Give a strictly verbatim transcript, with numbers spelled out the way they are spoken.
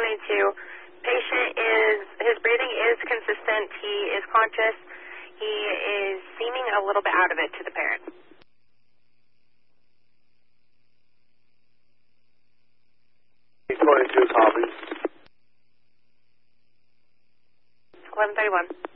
twenty-two. Patient is, his breathing is consistent. He is conscious. He is seeming a little bit out of it to the parent. twenty-two copies. eleven thirty-one.